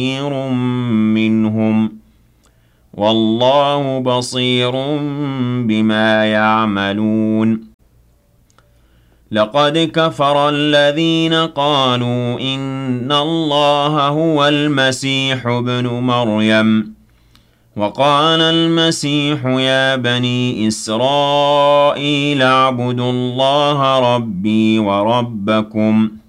منهم والله بصير بما يعملون لقد كفر الذين قالوا إن الله هو المسيح ابن مريم وقال المسيح يا بني إسرائيل اعبدوا الله ربي وربكم